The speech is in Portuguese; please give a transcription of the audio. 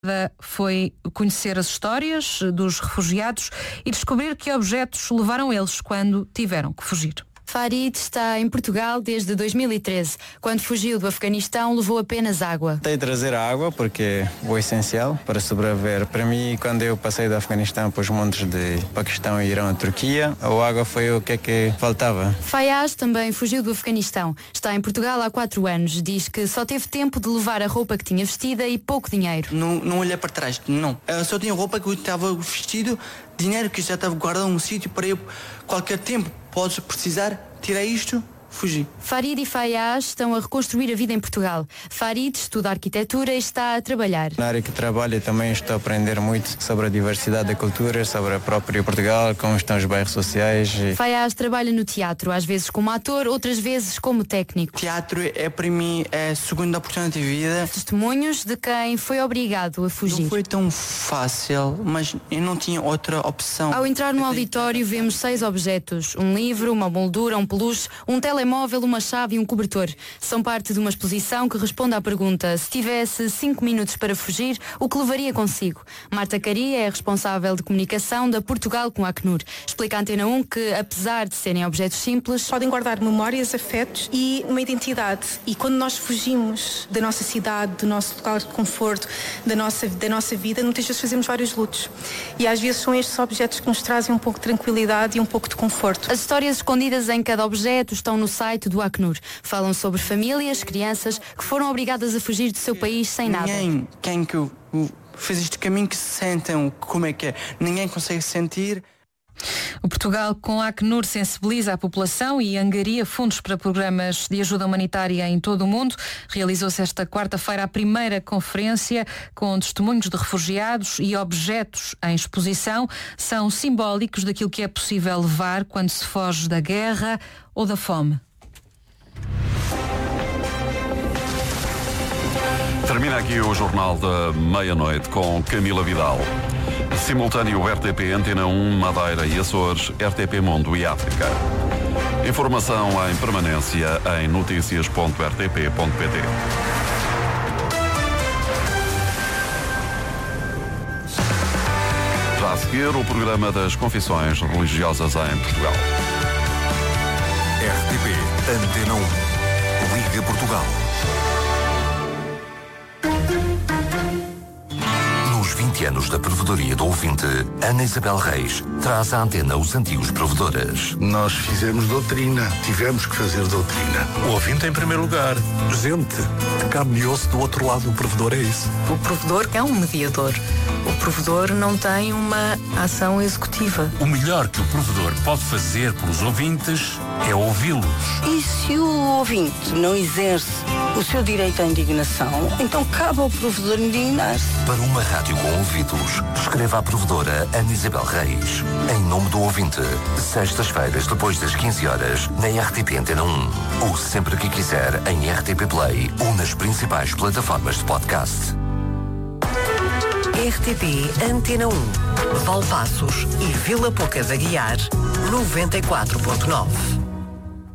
Foi conhecer as histórias dos refugiados e descobrir que objetos levaram eles quando tiveram que fugir. Farid está em Portugal desde 2013. Quando fugiu do Afeganistão, levou apenas água. Tentei trazer água porque é o essencial para sobreviver. Para mim, quando eu passei do Afeganistão para os montes de Paquistão, Irão e Turquia, a água foi o que faltava. Fayaz também fugiu do Afeganistão. Está em Portugal há 4 anos. Diz que só teve tempo de levar a roupa que tinha vestida e pouco dinheiro. Não olhei para trás, não. Eu só tinha roupa que eu estava vestido, dinheiro que já estava guardado num sítio para eu, qualquer tempo, podes precisar, tirei isto, fugi. Farid e Fayaz estão a reconstruir a vida em Portugal. Farid estuda arquitetura e está a trabalhar. Na área que trabalho também estou a aprender muito sobre a diversidade da cultura, sobre a própria Portugal, como estão os bairros sociais. Fayaz trabalha no teatro, às vezes como ator, outras vezes como técnico. Teatro é para mim a segunda oportunidade de vida. Testemunhos de quem foi obrigado a fugir. Não foi tão fácil, mas eu não tinha outra opção. Ao entrar no auditório vemos 6 objetos. Um livro, uma moldura, um peluche, um telemóvel, uma chave e um cobertor. São parte de uma exposição que responde à pergunta: se tivesse 5 minutos para fugir, o que levaria consigo? Marta Caria é a responsável de comunicação da Portugal com a Acnur. Explica à Antena 1 que, apesar de serem objetos simples, podem guardar memórias, afetos e uma identidade. E quando nós fugimos da nossa cidade, do nosso local de conforto, da nossa vida, muitas vezes fazemos vários lutos. E às vezes são estes objetos que nos trazem um pouco de tranquilidade e um pouco de conforto. As histórias escondidas em cada objeto estão no site do Acnur. Falam sobre famílias, crianças que foram obrigadas a fugir do seu país sem nada. Quem que fez este caminho que se sentem, como é que é? Ninguém consegue sentir. O Portugal com a Acnur sensibiliza a população e angaria fundos para programas de ajuda humanitária em todo o mundo. Realizou-se esta quarta-feira a primeira conferência com testemunhos de refugiados e objetos em exposição. São simbólicos daquilo que é possível levar quando se foge da guerra ou da fome. Termina aqui o Jornal da Meia-Noite com Camila Vidal. Simultâneo RTP Antena 1, Madeira e Açores, RTP Mundo e África. Informação em permanência em noticias.rtp.pt. Já a seguir, o programa das confissões religiosas em Portugal. RTP Antena 1, Liga Portugal. Nos 20 anos da provedoria do ouvinte, Ana Isabel Reis traz à antena os antigos provedores. Nós fizemos doutrina, tivemos que fazer doutrina. O ouvinte em primeiro lugar. Gente, de carne e osso do outro lado do provedor, é isso. O provedor é um mediador. O provedor não tem uma ação executiva. O melhor que o provedor pode fazer pelos ouvintes é ouvi-los. E se o ouvinte não exerce o seu direito à indignação, então cabe ao provedor indignar-se. Para uma rádio com ouvidos, escreva à provedora Ana Isabel Reis. Em nome do ouvinte, sextas-feiras depois das 15 horas, na RTP Antena 1. Ou sempre que quiser, em RTP Play ou nas principais plataformas de podcast. RTP Antena 1, Valpaços e Vila Pouca da Guiar, 94.9.